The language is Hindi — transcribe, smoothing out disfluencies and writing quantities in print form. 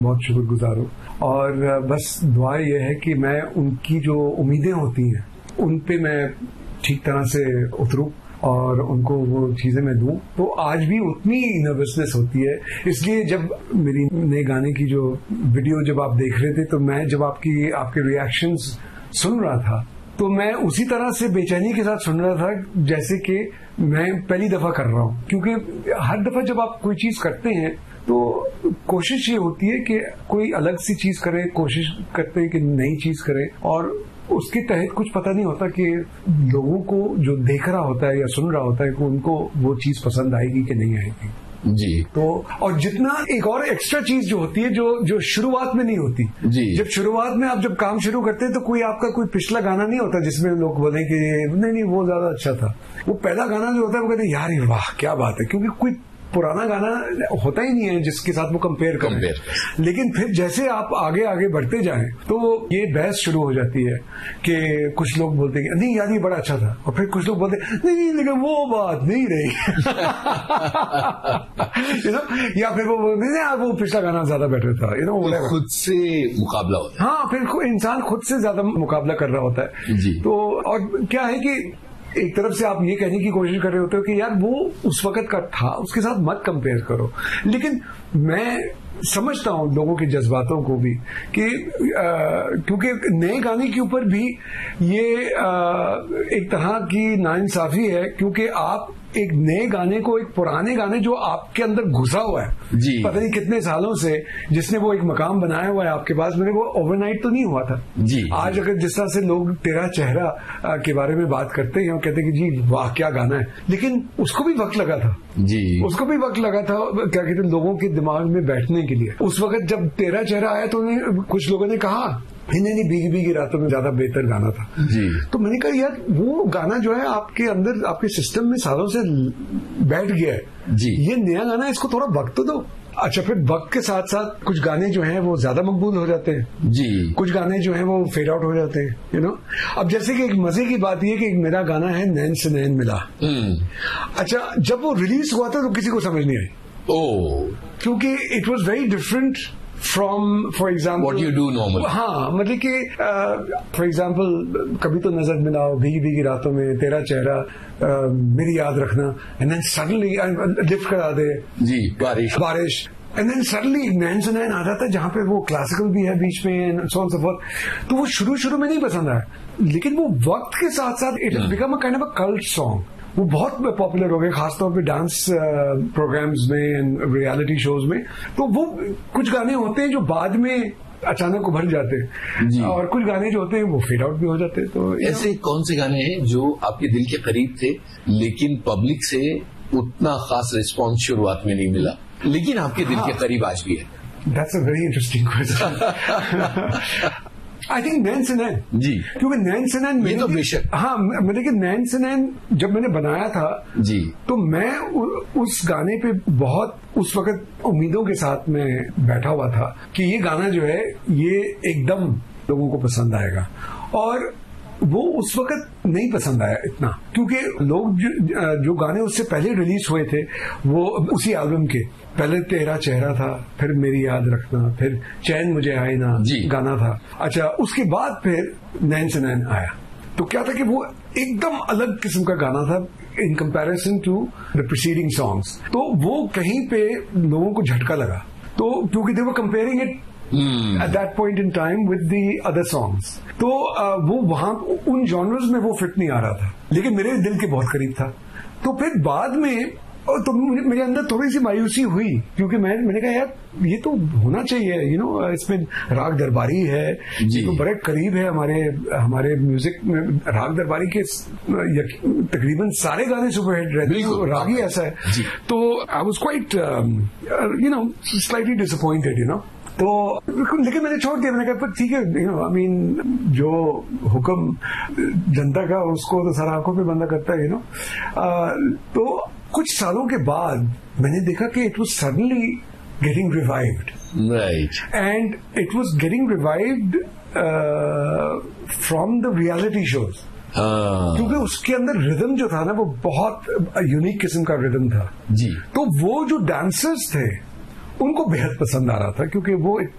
बहुत शुक्रगुजार हूँ। और बस दुआ यह है कि मैं उनकी जो उम्मीदें होती हैं उन पे मैं ठीक तरह से उतरूं और उनको वो चीजें मैं दूं। तो आज भी उतनी नर्वसनेस होती है। इसलिए जब मेरी नए गाने की जो वीडियो जब आप देख रहे थे, तो मैं जब आपके रिएक्शंस सुन रहा था, तो मैं उसी तरह से बेचैनी के साथ सुन रहा था जैसे कि मैं पहली दफा कर रहा हूँ। क्योंकि हर दफा जब आप कोई चीज करते हैं तो कोशिश ये होती है कि कोई अलग सी चीज करें, कोशिश करते हैं कि नई चीज करें, और उसके तहत कुछ पता नहीं होता कि लोगों को जो देख रहा होता है या सुन रहा होता है कि उनको वो चीज पसंद आएगी कि नहीं आएगी जी। तो और जितना एक और एक्स्ट्रा चीज जो होती है जो शुरुआत में नहीं होती जी। जब शुरुआत में आप जब काम शुरू करते हैं तो कोई आपका कोई पिछला गाना नहीं होता जिसमें लोग बोले कि नहीं वो ज्यादा अच्छा था। वो पहला गाना जो होता है वो कहते हैं यार ये वाह क्या बात है, क्योंकि कोई पुराना गाना होता ही नहीं है जिसके साथ वो कंपेयर करें। लेकिन फिर जैसे आप आगे आगे बढ़ते जाएं तो ये बहस शुरू हो जाती है कि कुछ लोग बोलते हैं नहीं यार ये बड़ा अच्छा था, और फिर कुछ लोग बोलते हैं नहीं लेकिन वो बात नहीं रही या फिर वो बोलते हैं यार वो पिछला गाना ज्यादा बेटर था। तो खुद से मुकाबला होता है। हाँ, फिर इंसान खुद से ज्यादा मुकाबला कर रहा होता है जी। तो और क्या है कि एक तरफ से आप ये कहने की कोशिश कर रहे होते हो कि यार वो उस वक्त का था, उसके साथ मत कंपेयर करो। लेकिन मैं समझता हूं लोगों के जज्बातों को भी कि क्योंकि नए गाने के ऊपर भी ये एक तरह की नाइंसाफी है, क्योंकि आप एक नए गाने को एक पुराने गाने जो आपके अंदर घुसा हुआ है जी। पता नहीं कितने सालों से, जिसने वो एक मकाम बनाया हुआ है आपके पास, मेरे वो ओवरनाइट तो नहीं हुआ था जी। आज अगर जिस तरह से लोग तेरा चेहरा के बारे में बात करते हैं और कहते हैं कि जी वाह क्या गाना है, लेकिन उसको भी वक्त लगा था जी। उसको भी वक्त लगा था क्या कहते हैं लोगों के दिमाग में बैठने के लिए। उस वक्त जब तेरा चेहरा आया तो कुछ लोगों ने कहा नहीं भीगी भीगी रातों में ज्यादा बेहतर गाना था जी। तो मैंने कहा यार वो गाना जो है आपके अंदर आपके सिस्टम में सालों से बैठ गया है जी। ये नया गाना है, इसको थोड़ा वक्त तो दो। अच्छा, फिर वक्त के साथ साथ कुछ गाने जो हैं वो ज्यादा मकबूल हो जाते हैं जी। कुछ गाने जो हैं वो फेड आउट हो जाते हैं अब जैसे कि एक मजे की बात ये कि मेरा गाना है नैन से नैन मिला। अच्छा, जब वो रिलीज हुआ था तो किसी को समझ नहीं आई क्योंकि it was very different from for example what you do normal. हाँ, मतलब कि फॉर एग्जाम्पल कभी तो नजर मिलाओ, भीगी भीगी रातों में, तेरा चेहरा, मेरी याद रखना, एंड देन सडनली लिफ्ट करा दे जी, बारिश एंड देन सडनली नैन से नैन आ जाता है जहां पे वो क्लासिकल भी है बीच में, सो ऑन सो फॉर्थ। तो वो शुरू में नहीं पसंद आया, लेकिन वो वक्त के साथ साथ it has become a kind of a cult song. वो बहुत पॉपुलर हो गए खासतौर पे डांस प्रोग्राम्स में, रियलिटी शोज में। तो वो कुछ गाने होते हैं जो बाद में अचानक उभर जाते हैं और कुछ गाने जो होते हैं वो फेड आउट भी हो जाते हैं। तो ऐसे कौन से गाने हैं जो आपके दिल के करीब थे लेकिन पब्लिक से उतना खास रिस्पॉन्स शुरुआत में नहीं मिला, लेकिन आपके दिल के करीब आज भी है? That's a very interesting question. I think नैन से नैन जी, क्योंकि नैन से नैन ये तो बेशक हाँ, मतलब कि नैन से नैन जब मैंने बनाया था जी, तो मैं उस गाने पे बहुत उस वक्त उम्मीदों के साथ में बैठा हुआ था कि ये गाना जो है ये एकदम लोगों को पसंद आएगा, और वो उस वक्त नहीं पसंद आया इतना, क्योंकि लोग जो गाने उससे पहले रिलीज हुए थे वो उसी एल्बम के पहले तेरा चेहरा था, फिर मेरी याद रखना, फिर चैन मुझे आए ना गाना था। अच्छा, उसके बाद फिर नैन से नैन आया, तो क्या था कि वो एकदम अलग किस्म का गाना था in comparison to the preceding songs. तो वो कहीं पे लोगों को झटका लगा, तो क्योंकि दे वर comparing it at that point in time with the other songs, तो वो वहां उन जॉनर्स में वो फिट नहीं आ रहा था, लेकिन मेरे दिल के बहुत करीब था। तो फिर बाद में तो मेरे अंदर थोड़ी सी मायूसी हुई, क्योंकि मैंने कहा यार ये तो होना चाहिए, इसमें राग दरबारी है तो बड़े करीब है हमारे म्यूजिक में। राग दरबारी के तकरीबन सारे गाने सुपरहिट रहते हैं, तो राग ही ऐसा है। तो I was quite slightly disappointed तो लेकिन मैंने छोड़ दिया। मैंने कहा ठीक है, आई मीन जो हुक्म जनता का उसको तो सर आंखों पे बंदा करता है। तो कुछ सालों के बाद मैंने देखा कि it was suddenly getting revived, right, and it was getting revived from the reality shows, क्योंकि उसके अंदर रिदम जो था ना वो बहुत यूनिक किस्म का रिदम था जी। तो वो जो डांसर्स थे उनको बेहद पसंद आ रहा था, क्योंकि वो